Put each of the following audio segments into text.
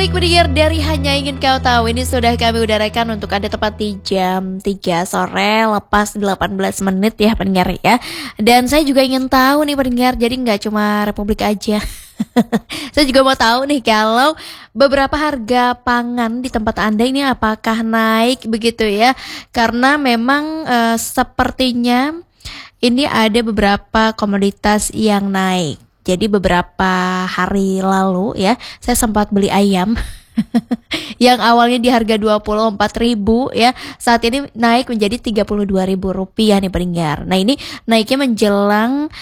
Balik pendengar dari Hanya Ingin Kau Tahu. Ini sudah kami udarakan untuk Anda tepat di jam 3 sore lepas 18 menit ya pendengar ya. Dan saya juga ingin tahu nih pendengar, jadi nggak cuma Republik aja. Saya juga mau tahu nih kalau beberapa harga pangan di tempat Anda ini apakah naik begitu ya. Karena memang sepertinya ini ada beberapa komoditas yang naik. Jadi beberapa hari lalu ya, saya sempat beli ayam yang awalnya di harga 24.000 ya, saat ini naik menjadi Rp32.000 nih pendengar. Nah ini naiknya menjelang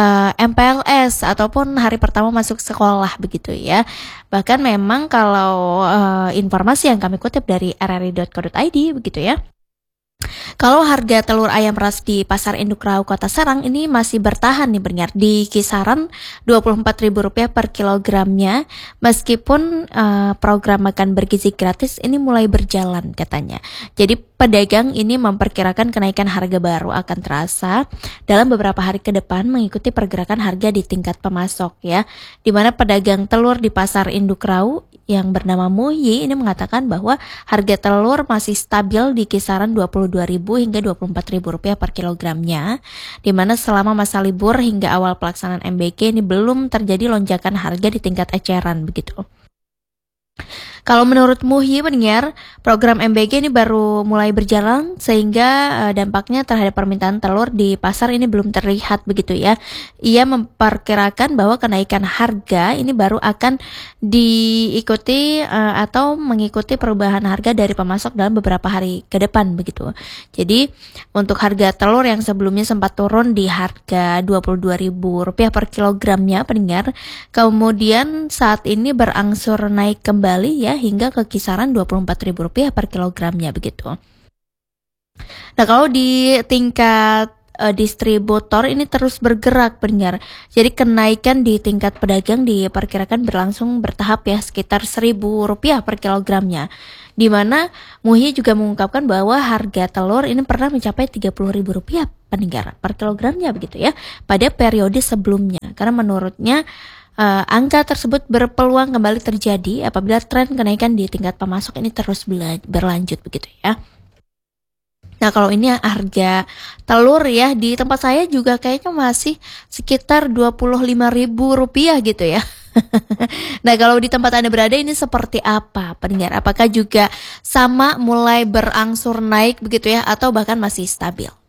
MPLS ataupun hari pertama masuk sekolah begitu ya. Bahkan memang kalau informasi yang kami kutip dari rri.co.id begitu ya, kalau harga telur ayam ras di Pasar Induk Rau Kota Serang ini masih bertahan nih pendengar di kisaran Rp24.000 per kilogramnya, meskipun program makan bergizi gratis ini mulai berjalan katanya. Jadi pedagang ini memperkirakan kenaikan harga baru akan terasa dalam beberapa hari ke depan mengikuti pergerakan harga di tingkat pemasok ya. Di mana pedagang telur di Pasar Induk Rau yang bernama Muhyi ini mengatakan bahwa harga telur masih stabil di kisaran Rp22.000 hingga Rp24.000 per kilogramnya, di mana selama masa libur hingga awal pelaksanaan MBK ini belum terjadi lonjakan harga di tingkat eceran begitu. Kalau menurut Muhyi pendengar, program MBG ini baru mulai berjalan sehingga dampaknya terhadap permintaan telur di pasar ini belum terlihat begitu ya. Ia memperkirakan bahwa kenaikan harga ini baru akan diikuti atau mengikuti perubahan harga dari pemasok dalam beberapa hari ke depan begitu. Jadi untuk harga telur yang sebelumnya sempat turun di harga Rp22.000 per kilogramnya pendengar, kemudian saat ini berangsur naik kembali ya hingga ke kisaran Rp24.000 per kilogramnya begitu. Nah kalau di tingkat distributor ini terus bergerak pendengar. Jadi kenaikan di tingkat pedagang diperkirakan berlangsung bertahap ya, sekitar Rp1.000 per kilogramnya. Di mana Muhyi juga mengungkapkan bahwa harga telur ini pernah mencapai Rp30.000 pendengar per kilogramnya begitu ya pada periode sebelumnya. Karena menurutnya angka tersebut berpeluang kembali terjadi apabila tren kenaikan di tingkat pemasok ini terus berlanjut begitu ya. Nah kalau ini harga telur ya di tempat saya juga kayaknya masih sekitar Rp25.000 gitu ya. Nah kalau di tempat Anda berada ini seperti apa pendengar? Apakah juga sama mulai berangsur naik begitu ya atau bahkan masih stabil?